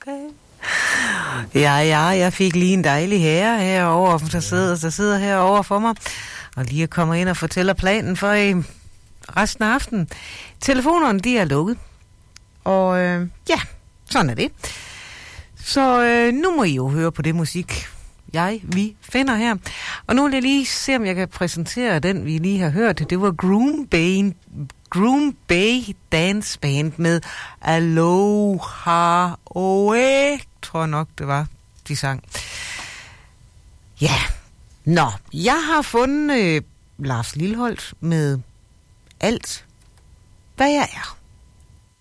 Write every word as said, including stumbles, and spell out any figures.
Okay. Ja, ja, jeg fik lige en dejlig herre herovre, der sidder, der sidder herovre for mig, og lige kommer ind og fortæller planen for i resten af aftenen. Telefonerne, de er lukket, og øh, ja, sådan er det. Så øh, nu må I jo høre på det musik, jeg, vi finder her. Og nu vil jeg lige se, om jeg kan præsentere den, vi lige har hørt. Det var Groom Bay, Groom Bay Dance Band med Aloha Oe, tror jeg nok, det var, de sang. Ja, nå, jeg har fundet øh, Lars Lilholt med Alt, hvad jeg er.